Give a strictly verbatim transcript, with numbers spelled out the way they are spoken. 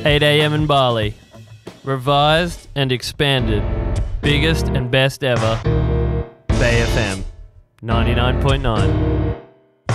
eight a.m. in Bali. Revised and expanded. Biggest and best ever. Bay F M. ninety-nine point nine.